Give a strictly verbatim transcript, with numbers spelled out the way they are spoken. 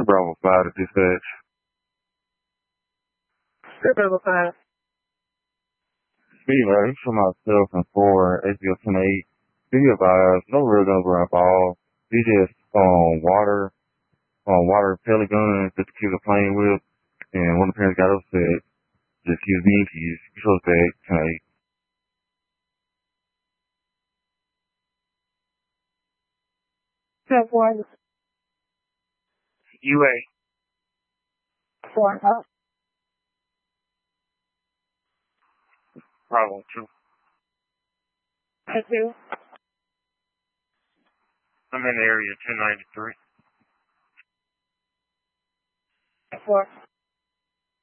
Bravo five to dispatch. Sure, Bravo five. Speed right for myself and four, H B O ten eight. Be advised, no real guns were involved. We just um water um water pellet guns just to keep the plane with. And when the parents got upset, just use me and keys. You supposed to ten eight. Step one. U A. Four. Huh? Bravo two. I two. I'm in the area two ninety-three. Four.